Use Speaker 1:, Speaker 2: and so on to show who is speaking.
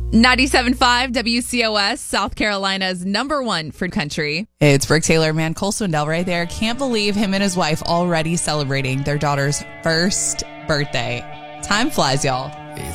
Speaker 1: 97.5 WCOS, South Carolina's number one for country.
Speaker 2: It's Brooke Taylor, man. Cole Swindell right there. Can't believe him and his wife already celebrating their daughter's first birthday. Time flies, y'all.